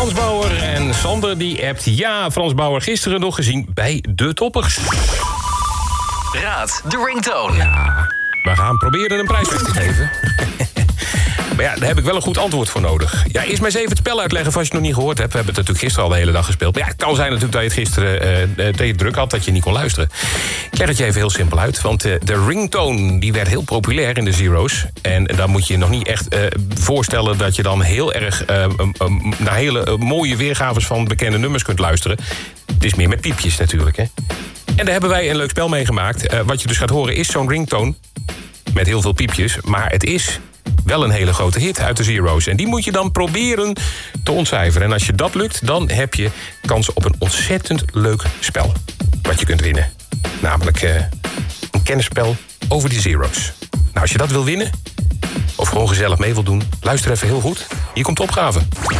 Frans Bauer. En Sander die appt... Ja, Frans Bauer gisteren nog gezien bij De Toppers. Raad de ringtone. Ja, we gaan proberen een prijs weg te geven. Maar ja, daar heb ik wel een goed antwoord voor nodig. Ja, eerst maar eens even het spel uitleggen als je het nog niet gehoord hebt. We hebben het natuurlijk gisteren al de hele dag gespeeld. Maar ja, het kan zijn natuurlijk dat je het gisteren dat je het druk had, dat je niet kon luisteren. Ik leg het je even heel simpel uit. Want de ringtone die werd heel populair in de Zero's. En dan moet je je nog niet echt voorstellen dat je dan heel erg naar hele mooie weergaves van bekende nummers kunt luisteren. Het is meer met piepjes natuurlijk, hè. En daar hebben wij een leuk spel mee gemaakt. Wat je dus gaat horen is zo'n ringtone met heel veel piepjes. Maar het is wel een hele grote hit uit de Zero's. En die moet je dan proberen te ontcijferen. En als je dat lukt, dan heb je kans op een ontzettend leuk spel. Wat je kunt winnen. Namelijk een kennisspel over die Zero's. Nou, als je dat wil winnen, of gewoon gezellig mee wil doen, luister even heel goed. Hier komt de opgave.